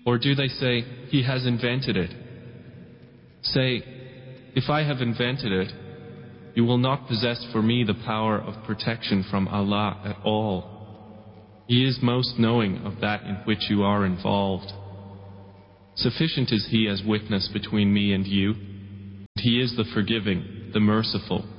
Or do they say, He has invented it? Say, if I have invented it, you will not possess for me the power of protection from Allah at all. He is most knowing of that in which you are involved. Sufficient is He as witness between me and you. He is the forgiving, the merciful.